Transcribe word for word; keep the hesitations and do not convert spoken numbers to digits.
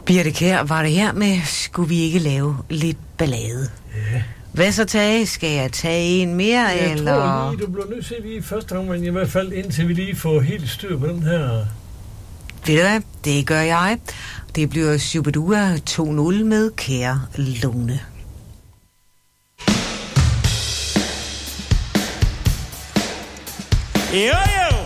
Birte Kjær, var det her med, skulle vi ikke lave lidt ballade? Ja. Hvad så tage? Skal jeg tage en mere, jeg eller? Jeg tror lige, du bliver nødt til lige i første omgang, i hvert fald indtil vi lige får helt styr på den her. Ved du hvad? Det gør jeg. Det bliver Shubidua to nul med Kære Lone. Jo, jo!